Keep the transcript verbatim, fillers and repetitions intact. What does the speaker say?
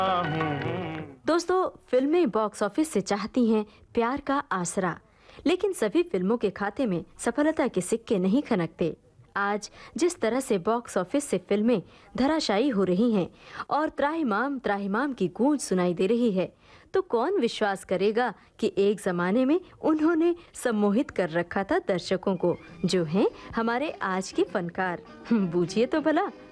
दोस्तों, फिल्में box office से चाहती हैं प्यार का आसरा, लेकिन सभी फिल्मों के खाते में सफलता के सिक्के नहीं खनकते। आज जिस तरह से बॉक्स ऑफिस से फिल्में धराशायी हो रही हैं और त्राहिमाम त्राहिमाम की गूंज सुनाई दे रही है, तो कौन विश्वास करेगा कि एक जमाने में उन्होंने सम्मोहित कर रखा था दर्शकों को, जो हैं हमारे आज के फनकार। बूझिए तो भला।